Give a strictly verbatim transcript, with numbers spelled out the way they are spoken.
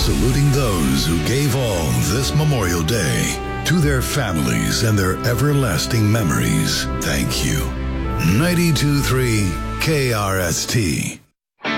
saluting those who gave all this Memorial Day. To their families and their everlasting memories, thank you. ninety-two point three K R S T.